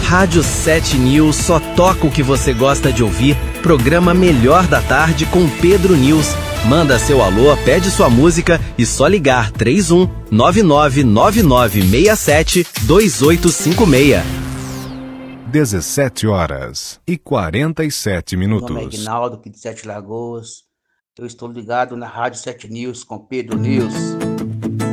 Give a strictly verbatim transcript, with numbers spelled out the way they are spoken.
Rádio sete News só toca o que você gosta de ouvir. Programa Melhor da Tarde com Pedro News. Manda seu alô, pede sua música e só ligar três um nove nove nove nove seis sete dois oito cinco seis. dezessete horas e quarenta e sete minutos. Meu nome é Ignaldo, aqui de Sete Lagoas. Eu estou ligado na Rádio sete News com Pedro News.